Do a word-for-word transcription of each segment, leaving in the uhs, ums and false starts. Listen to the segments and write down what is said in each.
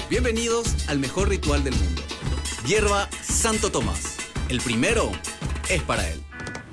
Bienvenidos al mejor ritual del mundo. Hierba Santo Tomás. El primero es para él.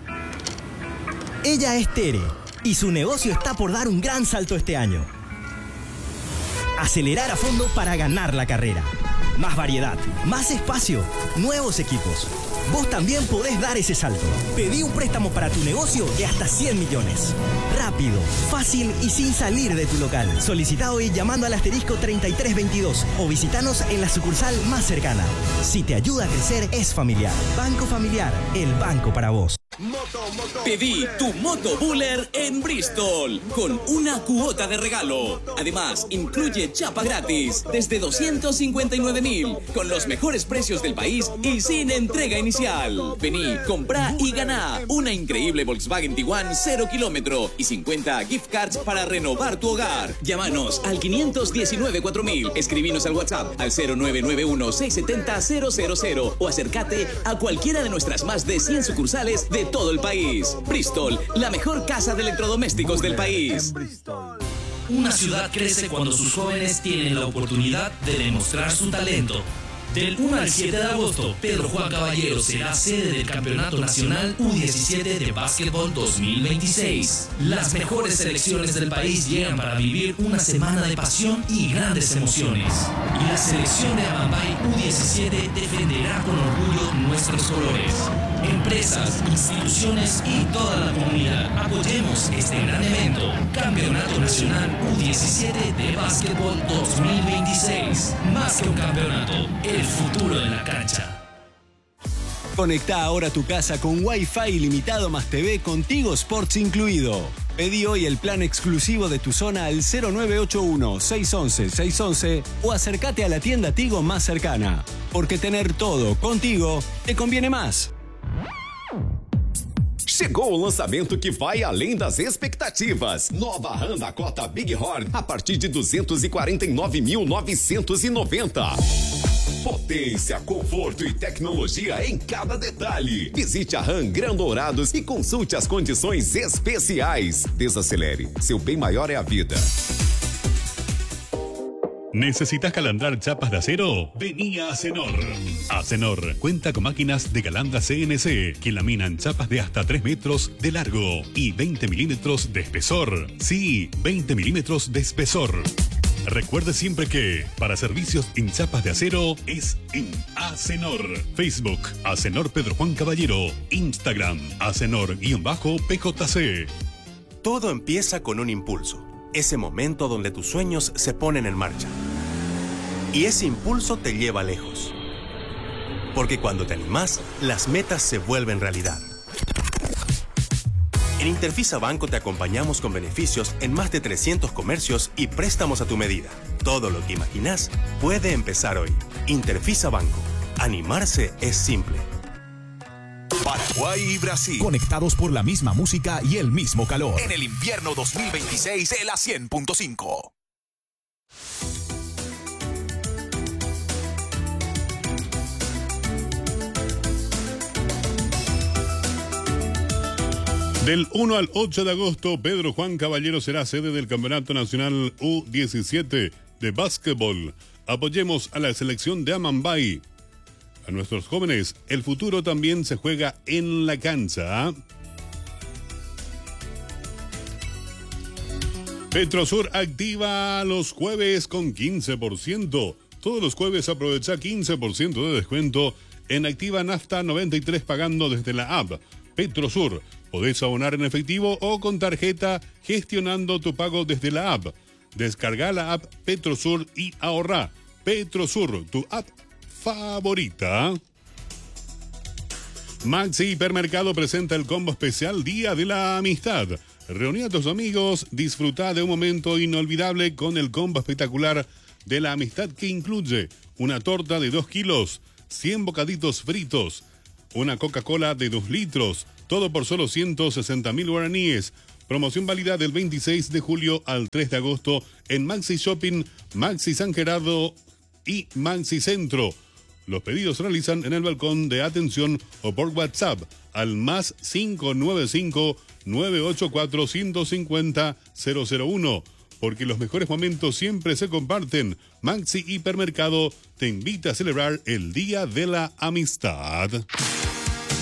Ella es Tere y su negocio está por dar un gran salto este año. Acelerar a fondo para ganar la carrera. Más variedad, más espacio, nuevos equipos. Vos también podés dar ese salto. Pedí un préstamo para tu negocio de hasta cien millones. Rápido, fácil y sin salir de tu local. Solicita hoy llamando al asterisco treinta y tres veintidós o visitanos en la sucursal más cercana. Si te ayuda a crecer, es familiar. Banco Familiar, el banco para vos. Moto, moto, Pedí tu moto Buller en Bristol con una cuota de regalo. Además, incluye chapa gratis desde doscientos cincuenta y nueve mil con los mejores precios del país y sin entrega inicial. Vení, comprá y ganá una increíble Volkswagen Tiguan cero kilómetro y cincuenta gift cards para renovar tu hogar. Llámanos al quinientos diecinueve cuatro mil, escribinos al WhatsApp al cero nueve nueve uno seis siete cero cero cero cero o acércate a cualquiera de nuestras más de cien sucursales de todo el país. Bristol, la mejor casa de electrodomésticos del país. Una ciudad crece cuando sus jóvenes tienen la oportunidad de demostrar su talento. Del uno al siete de agosto, Pedro Juan Caballero será sede del Campeonato Nacional U diecisiete de Básquetbol dos mil veintiséis. Las mejores selecciones del país llegan para vivir una semana de pasión y grandes emociones. Y la selección de Amambay U diecisiete defenderá con orgullo nuestros colores. Empresas, instituciones y toda la comunidad, apoyemos este gran evento. Campeonato Nacional U diecisiete de Básquetbol dos mil veintiséis. Más que un campeonato, el futuro de la cancha. Conecta ahora tu casa con Wi-Fi ilimitado más T V con Tigo Sports incluido. Pedí hoy el plan exclusivo de tu zona al cero nueve ocho uno seis uno uno seis uno uno o acércate a la tienda Tigo más cercana. Porque tener todo contigo te conviene más. Chegou o lançamento que vai além das expectativas. Nova Honda Cota Big Horn a partir de duzentos e quarenta e nove mil novecentos e noventa. Potência, conforto e tecnologia em cada detalhe. Visite a Ram Gran Dourados e consulte as condições especiais. Desacelere, seu bem maior é a vida. ¿Necesitas calandrar chapas de acero? Vení a Acenor. Acenor cuenta con máquinas de calandra C N C que laminan chapas de hasta tres metros de largo y veinte milímetros de espesor. Sí, veinte milímetros de espesor. Recuerde siempre que para servicios en chapas de acero es en Acenor. Facebook, Acenor Pedro Juan Caballero. Instagram, Acenor-P J C. Todo empieza con un impulso. Ese momento donde tus sueños se ponen en marcha. Y ese impulso te lleva lejos. Porque cuando te animás, las metas se vuelven realidad. En Interfisa Banco te acompañamos con beneficios en más de trescientos comercios y préstamos a tu medida. Todo lo que imaginás puede empezar hoy. Interfisa Banco. Animarse es simple. Paraguay y Brasil, conectados por la misma música y el mismo calor. En el invierno dos mil veintiséis de la cien punto cinco. Del uno al ocho de agosto, Pedro Juan Caballero será sede del Campeonato Nacional U diecisiete de Básquetbol. Apoyemos a la selección de Amambay. A nuestros jóvenes, el futuro también se juega en la cancha. Petrosur activa los jueves con quince por ciento. Todos los jueves aprovecha quince por ciento de descuento en Activa Nafta noventa y tres pagando desde la app Petrosur. Podés abonar en efectivo o con tarjeta gestionando tu pago desde la app. Descarga la app Petrosur y ahorra. Petrosur, tu app favorita. Maxi Hipermercado presenta el combo especial Día de la Amistad. Reuní a tus amigos, disfruta de un momento inolvidable con el combo espectacular de la amistad que incluye una torta de dos kilos, cien bocaditos fritos, una Coca-Cola de dos litros, todo por solo ciento sesenta mil guaraníes. Promoción válida del veintiséis de julio al tres de agosto en Maxi Shopping, Maxi San Gerardo y Maxi Centro. Los pedidos se realizan en el balcón de atención o por WhatsApp al más cinco nueve cinco, nueve ocho cuatro, uno cinco cero cero cero uno. porque los mejores momentos siempre se comparten. Maxi Hipermercado te invita a celebrar el Día de la Amistad.